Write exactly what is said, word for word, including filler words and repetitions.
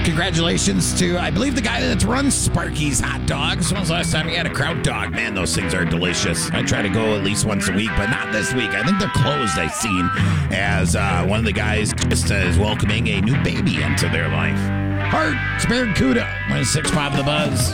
Congratulations to, I believe, the guy that runs Sparky's Hot Dogs. When was the last time he had a kraut dog? Man, those things are delicious. I try to go at least once a week, but not this week. I think they're closed, I've seen, as uh, one of the guys just uh, is welcoming a new baby into their life. Heart, it's Barracuda. one oh six point five The Buzz.